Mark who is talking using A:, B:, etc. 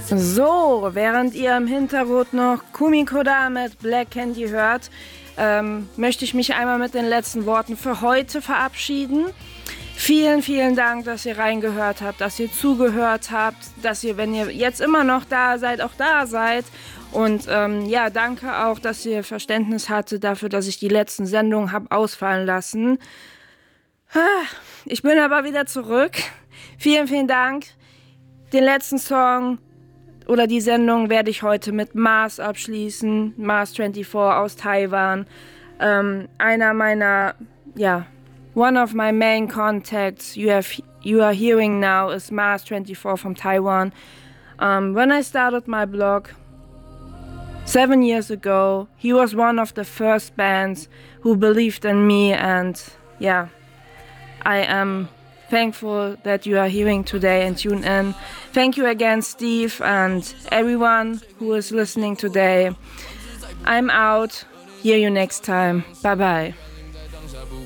A: So, während ihr im Hintergrund noch Kumiko da mit Black Candy hört, möchte ich mich einmal mit den letzten Worten für heute verabschieden. Vielen, vielen Dank, dass ihr reingehört habt, dass ihr zugehört habt, dass ihr, wenn ihr jetzt immer noch da seid, auch da seid. Und ja, danke auch, dass ihr Verständnis hattet dafür, dass ich die letzten Sendungen habe ausfallen lassen. Ich bin aber wieder zurück. Vielen, vielen Dank. Den letzten Song oder die Sendung werde ich heute mit Mars abschließen. Mars 24 aus Taiwan. Einer meiner, ja, one of my main contacts you are hearing now is Mars 24 from Taiwan. When I started my blog 7 years ago, he was one of the first bands who believed in me, and yeah, I am thankful that you are hearing today and tune in. Thank you again, Steve, and everyone who is listening today. I'm out. Hear you next time. Bye bye.